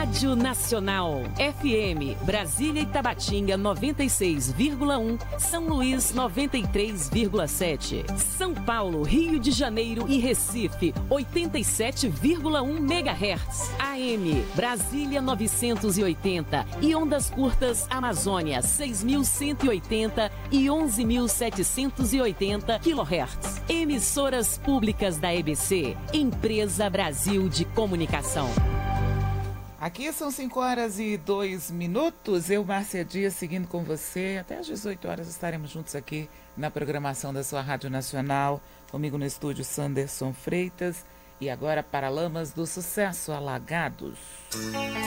Rádio Nacional. FM, Brasília e Tabatinga 96,1, São Luís 93,7. São Paulo, Rio de Janeiro e Recife 87,1 MHz. AM, Brasília 980 e ondas curtas Amazônia 6.180 e 11.780 kHz. Emissoras públicas da EBC, Empresa Brasil de Comunicação. Aqui são 5h02. Eu, Márcia Dias, seguindo com você. Até às 18 horas estaremos juntos aqui na programação da sua Rádio Nacional. Comigo no estúdio, Sanderson Freitas. E agora, Paralamas do Sucesso, Alagados.